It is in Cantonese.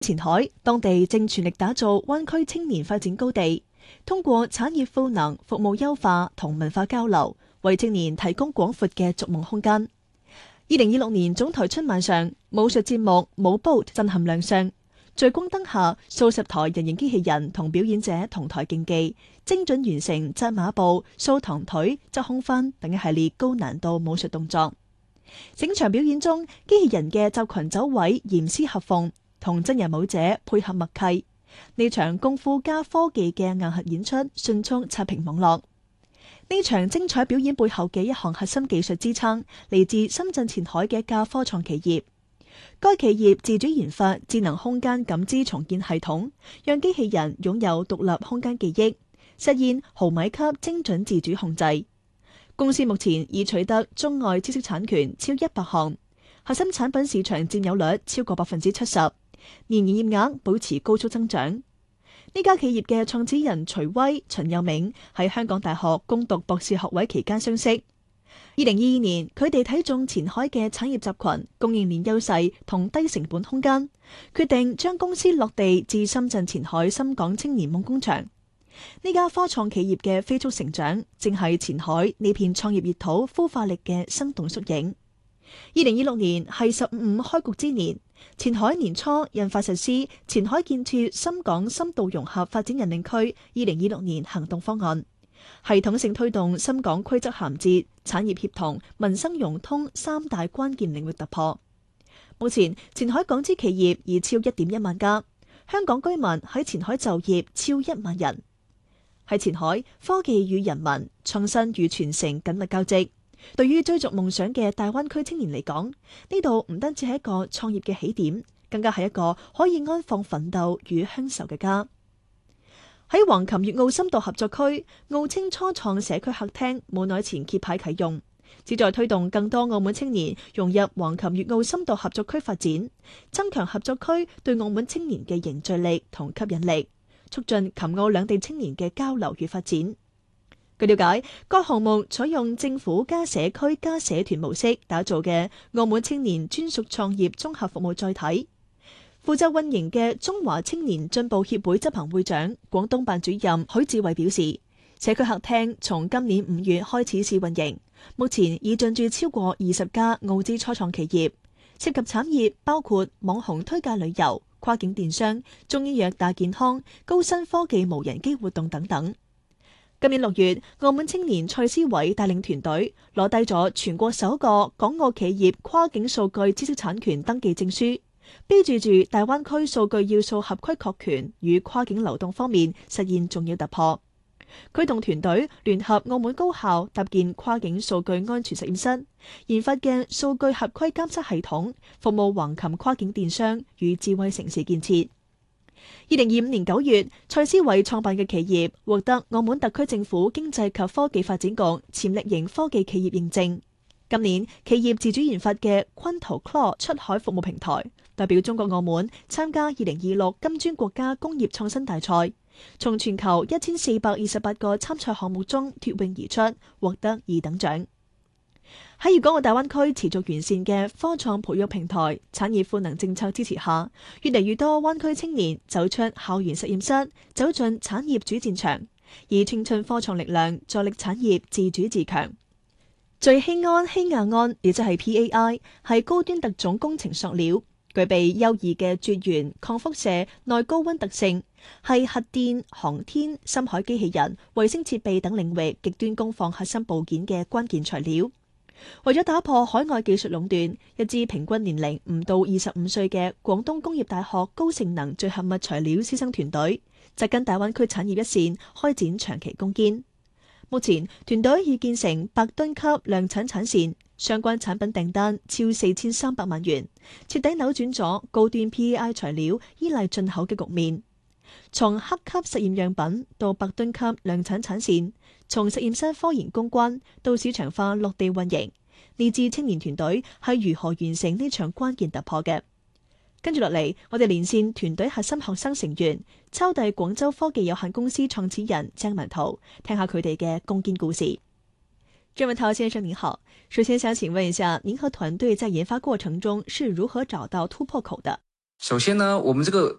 前海當地正全力打造灣區青年發展高地，通過產業賦能、服務優化同文化交流，為青年提供廣闊嘅逐夢空間。2026年總台春晚上，武術節目舞 boat 震撼亮相，聚光燈下數十台人形機器人同表演者同台競技，精準完成紮馬步、掃堂腿、側空翻等一系列高難度武術動作。整場表演中，機器人嘅集群走位嚴絲合縫，同真人舞者配合默契。呢場功夫加科技嘅硬核演出迅速刷屏網絡。呢場精彩表演背後嘅一項核心技術支撐嚟自深圳前海嘅一家科創企業。該企業自主研發智能空間感知重建系統，讓機器人擁有獨立空間記憶，實現毫米級精準自主控制。公司目前已取得中外知識產權超100項，核心產品市場佔有率超過70%，年營業額保持高速增長。呢家企業嘅創始人徐威、陳佑銘喺香港大學攻讀博士學位期間相識。2022年，佢哋睇中前海嘅產業集群、供應鏈優勢同低成本空間，決定將公司落地至深圳前海深港青年夢工場。呢家科創企業嘅飛速成長，正係前海呢片創業熱土孵化力嘅生動縮影。2026年係15開局之年，前海年初印發實施前海建設深港深度融合發展引領區2026年行動方案，系統性推動深港規則銜接、產業協同、民生融通三大關鍵領域突破。目前前海港資企業已超1.1萬家，香港居民喺前海就業超1萬人。喺前海，科技與人民、創新與傳承緊密交織。對於追逐夢想嘅大灣區青年嚟講，呢度唔單止係一個創業嘅起點，更加係一個可以安放奮鬥與鄉愁嘅家。喺橫琴粵澳深度合作區，澳青初創社區客廳冇耐前揭牌啟用，旨在推動更多澳門青年融入橫琴粵澳深度合作區發展，增強合作區對澳門青年嘅凝聚力同吸引力，促進琴澳兩地青年嘅交流與發展。據了解，該項目採用政府加社區加社團模式打造嘅澳門青年專屬創業綜合服務載體。負責運營嘅中華青年進步協會執行會長、廣東辦主任許志偉表示，社區客廳從今年5月開始試運營，目前已進駐超過20家澳資初創企業，涉及產業包括網紅推介旅遊、跨境電商、中醫藥大健康、高新科技無人機活動等等。今年6月，澳門青年蔡思偉帶領團隊攞低咗全國首個港澳企業跨境數據知識產權登記證書，標誌住大灣區數據要素合規確權與跨境流動方面實現重要突破。佢同團隊聯合澳門高校搭建跨境數據安全實驗室，研發嘅數據合規監測系統，服務橫琴跨境電商與智慧城市建設。2025年9月，蔡思偉創辦嘅企業獲得澳門特區政府經濟及科技發展局潛力型科技企業認證。今年，企業自主研發嘅昆圖 Claw 出海服務平台，代表中國澳門參加2026金磚國家工業創新大賽，從全球1428個參賽項目中脫穎而出，獲得2等獎。喺粵港澳大灣區持續完善嘅科創培育平台、產業賦能政策支持下，越嚟越多灣區青年走出校園實驗室，走進產業主戰場，以青春科創力量助力產業自主自強。聚氰胺氰亞胺，亦即係 PAI， 係高端特種工程塑料，具備優異嘅絕緣、抗輻射、耐高溫特性，係核電、航天、深海機器人、衛星設備等領域極端工況核心部件嘅關鍵材料。為咗打破海外技術壟斷，一支平均年齡唔到25歲嘅廣東工業大學高性能聚合物材料師生團隊，扎根大灣區產業一線，開展長期攻堅。目前團隊已建成100噸級量產產線，相關產品訂單超4300萬元，徹底扭轉咗高端 PAI 材料依賴進口嘅局面。從黑級實驗樣品到100噸級量產產線，從實驗室科研攻關到市場化落地運營，呢支青年團隊係如何完成呢場關鍵突破嘅？跟住落嚟，我哋連線團隊核心學生成員，抄遞廣州科技有限公司創始人鄭文濤，聽下佢哋嘅攻堅故事。鄭文濤先生您好，首先想請問一下，您和團隊在研發過程中是如何找到突破口的？ 首先呢，我們這個